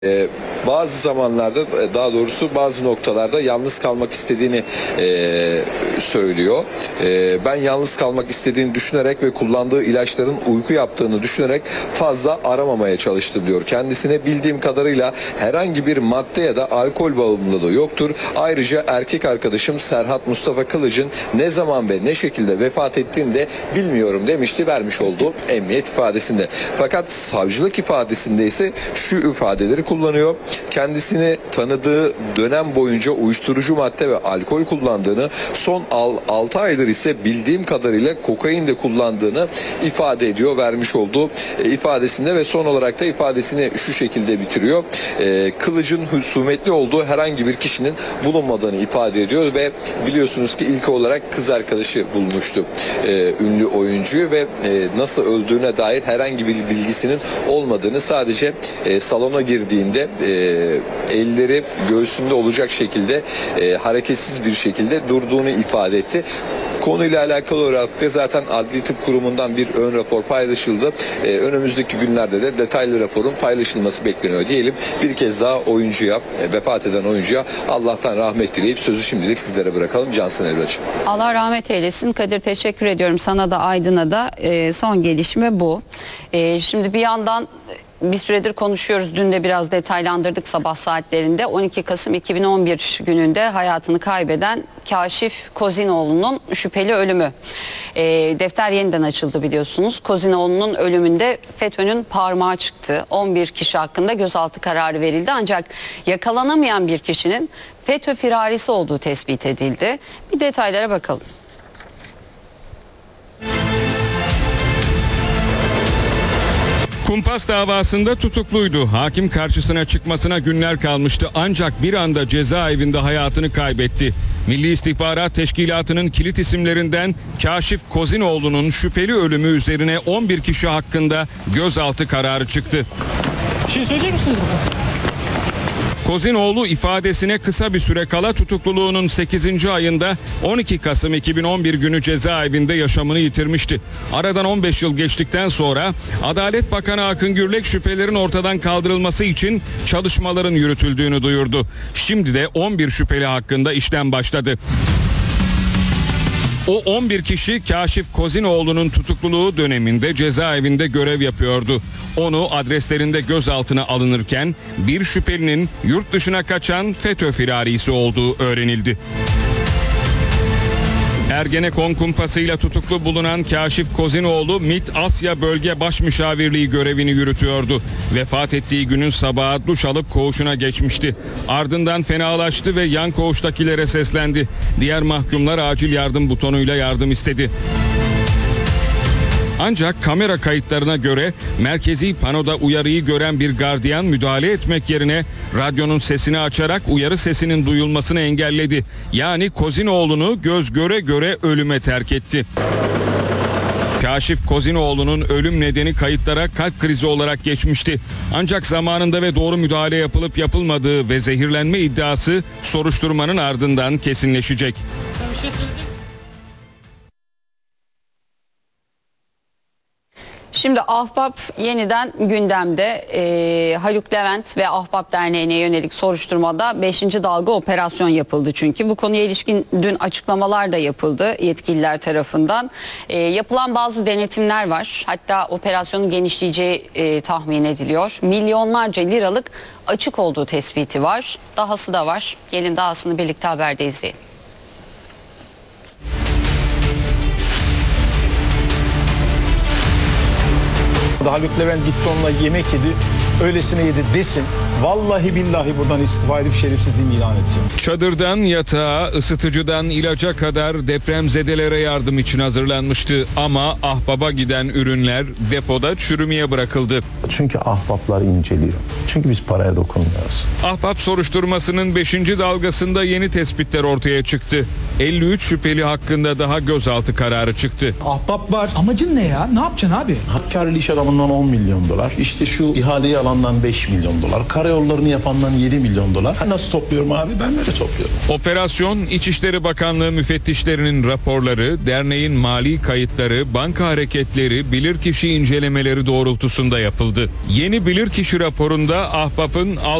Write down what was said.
Bazı zamanlarda, daha doğrusu bazı noktalarda yalnız kalmak istediğini söylüyor. Ben yalnız kalmak istediğini düşünerek ve kullandığı ilaçların uyku yaptığını düşünerek fazla aramamaya çalıştım diyor. Kendisine bildiğim kadarıyla herhangi bir madde ya da alkol bağımlılığı yoktur. Ayrıca erkek arkadaşım Serhat Mustafa Kılıç'ın ne zaman ve ne şekilde vefat ettiğini de bilmiyorum demişti vermiş olduğu emniyet ifadesinde. Fakat savcılık ifadesinde ise şu ifadeleri kullanıyor. Kendisini tanıdığı dönem boyunca uyuşturucu madde ve alkol kullandığını, son 6 aydır ise bildiğim kadarıyla kokain de kullandığını ifade ediyor vermiş olduğu ifadesinde ve son olarak da ifadesini şu şekilde bitiriyor. Kılıcın husumetli olduğu herhangi bir kişinin bulunmadığını ifade ediyor ve biliyorsunuz ki ilk olarak kız arkadaşı bulmuştu ünlü oyuncuyu ve nasıl öldüğüne dair herhangi bir bilgisinin olmadığını, sadece salona girdiğinde elleri göğsünde olacak şekilde hareketsiz bir şekilde durduğunu ifade etti. Konuyla alakalı olarak da zaten Adli Tıp Kurumu'ndan bir ön rapor paylaşıldı. Önümüzdeki günlerde de detaylı raporun paylaşılması bekleniyor diyelim. Bir kez daha oyuncuya, vefat eden oyuncuya Allah'tan rahmet dileyip sözü şimdilik sizlere bırakalım. Cansın Elbacığım. Allah rahmet eylesin. Kadir, teşekkür ediyorum. Sana da Aydın'a da son gelişme bu. Şimdi bir yandan bir süredir konuşuyoruz. Dün de biraz detaylandırdık sabah saatlerinde. 12 Kasım 2011 gününde hayatını kaybeden Kaşif Kozinoğlu'nun şüpheli ölümü. Defter yeniden açıldı biliyorsunuz. Kozinoğlu'nun ölümünde FETÖ'nün parmağı çıktı. 11 kişi hakkında gözaltı kararı verildi. Ancak yakalanamayan bir kişinin FETÖ firarisi olduğu tespit edildi. Bir detaylara bakalım. Kumpas davasında tutukluydu. Hakim karşısına çıkmasına günler kalmıştı ancak bir anda cezaevinde hayatını kaybetti. Milli İstihbarat Teşkilatı'nın kilit isimlerinden Kaşif Kozinoğlu'nun şüpheli ölümü üzerine 11 kişi hakkında gözaltı kararı çıktı. Bir şey söyleyecek misiniz? Kozinoğlu ifadesine kısa bir süre kala tutukluluğunun 8. ayında 12 Kasım 2011 günü cezaevinde yaşamını yitirmişti. Aradan 15 yıl geçtikten sonra Adalet Bakanı Akın Gürlek şüphelerin ortadan kaldırılması için çalışmaların yürütüldüğünü duyurdu. Şimdi de 11 şüpheli hakkında işlem başladı. O 11 kişi Kaşif Kozinoğlu'nun tutukluluğu döneminde cezaevinde görev yapıyordu. Onu adreslerinde gözaltına alınırken bir şüphelinin yurt dışına kaçan FETÖ firarisi olduğu öğrenildi. Ergenekon kumpasıyla tutuklu bulunan Kaşif Kozinoğlu MİT Asya Bölge Başmüşavirliği görevini yürütüyordu. Vefat ettiği günün sabahı duş alıp koğuşuna geçmişti. Ardından fenalaştı ve yan koğuştakilere seslendi. Diğer mahkumlar acil yardım butonuyla yardım istedi. Ancak kamera kayıtlarına göre merkezi panoda uyarıyı gören bir gardiyan müdahale etmek yerine radyonun sesini açarak uyarı sesinin duyulmasını engelledi. Yani Kozinoğlu'nu göz göre göre ölüme terk etti. Kaşif Kozinoğlu'nun ölüm nedeni kayıtlara kalp krizi olarak geçmişti. Ancak zamanında ve doğru müdahale yapılıp yapılmadığı ve zehirlenme iddiası soruşturmanın ardından kesinleşecek. Bir şey söyleyecek. Şimdi Ahbap yeniden gündemde. Haluk Levent ve Ahbap Derneği'ne yönelik soruşturmada 5. dalga operasyon yapıldı çünkü. Bu konuya ilişkin dün açıklamalar da yapıldı yetkililer tarafından. Yapılan bazı denetimler var. Hatta operasyonun genişleyeceği tahmin ediliyor. Milyonlarca liralık açık olduğu tespiti var. Dahası da var. Gelin dahasını birlikte haberde izleyelim. Haluk Levent gitti onunla yemek yedi, öylesine yedi desin. Vallahi billahi buradan istifa edip şerefsizliğimi ilan edeceğim. Çadırdan yatağa, ısıtıcıdan ilaca kadar depremzedelere yardım için hazırlanmıştı. Ama Ahbap'a giden ürünler depoda çürümeye bırakıldı. Çünkü ahbaplar inceliyor. Çünkü biz paraya dokunmuyoruz. Ahbap soruşturmasının 5. dalgasında yeni tespitler ortaya çıktı. 53 şüpheli hakkında daha gözaltı kararı çıktı. Ahbap var. Amacın ne ya? Ne yapacaksın abi? Hakkari iş adamından 10 milyon dolar. İşte şu ihaleyi alan yapandan 5 milyon dolar, karayollarını yapandan 7 milyon dolar. Nasıl topluyorum abi? Ben böyle topluyorum. Operasyon İçişleri Bakanlığı müfettişlerinin raporları, derneğin mali kayıtları, banka hareketleri, bilirkişi incelemeleri doğrultusunda yapıldı. Yeni bilirkişi raporunda Ahbap'ın